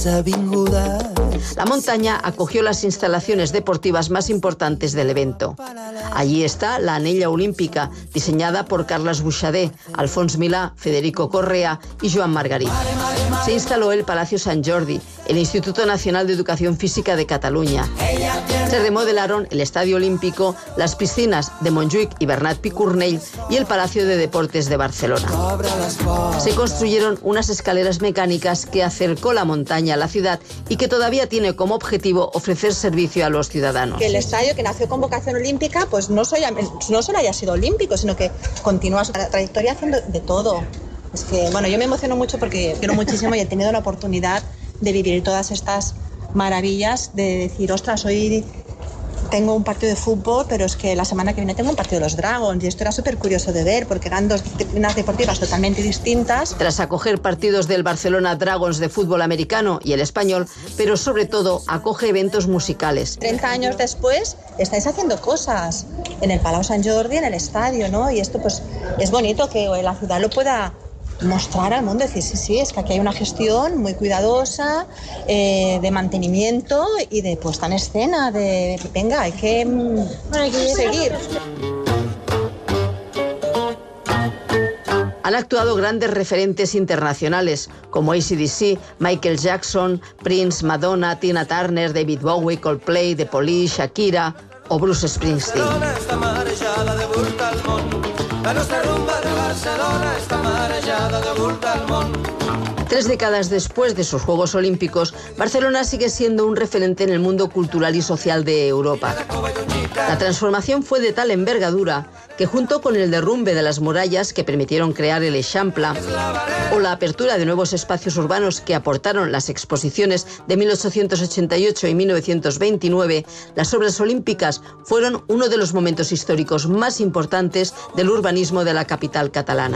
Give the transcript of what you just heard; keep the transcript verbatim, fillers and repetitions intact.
La montaña acogió las instalaciones deportivas más importantes del evento. Allí está la anella olímpica, diseñada por Carles Buxadé, Alfons Milà, Federico Correa y Joan Margarit. Se instaló el Palacio Sant Jordi, el Instituto Nacional de Educación Física de Cataluña. Se remodelaron el Estadio Olímpico, las piscinas de Montjuïc y Bernat Picornell y el Palacio de Deportes de Barcelona. Se construyeron unas escaleras mecánicas que acercó la montaña a la ciudad y que todavía tiene como objetivo ofrecer servicio a los ciudadanos. Que el estadio, que nació con vocación olímpica, pues no, soy, no solo haya sido olímpico, sino que continúa su trayectoria haciendo de todo. Es que, bueno, yo me emociono mucho porque quiero muchísimo y he tenido la oportunidad de vivir todas estas maravillas, de decir, ostras, hoy tengo un partido de fútbol, pero es que la semana que viene tengo un partido de los Dragons, y esto era súper curioso de ver, porque eran dos disciplinas deportivas totalmente distintas. Tras acoger partidos del Barcelona Dragons de fútbol americano y el español, pero sobre todo acoge eventos musicales. treinta años después estáis haciendo cosas en el Palau Sant Jordi, en el estadio, ¿no? Y esto pues es bonito que la ciudad lo pueda mostrar al mundo, decir, sí, sí, es que aquí hay una gestión muy cuidadosa, eh, de mantenimiento y de puesta en escena, de, venga, hay que, bueno, hay que seguir. Han actuado grandes referentes internacionales como A C D C, Michael Jackson, Prince, Madonna, Tina Turner, David Bowie, Coldplay, The Police, Shakira o Bruce Springsteen. La nostra rumba de Barcelona està marejada de volta al món. Tres décadas después de sus Juegos Olímpicos, Barcelona sigue siendo un referente en el mundo cultural y social de Europa. La transformación fue de tal envergadura que, junto con el derrumbe de las murallas que permitieron crear el Eixample o la apertura de nuevos espacios urbanos que aportaron las exposiciones de mil ochocientos ochenta y ocho y mil novecientos veintinueve, las obras olímpicas fueron uno de los momentos históricos más importantes del urbanismo de la capital catalana.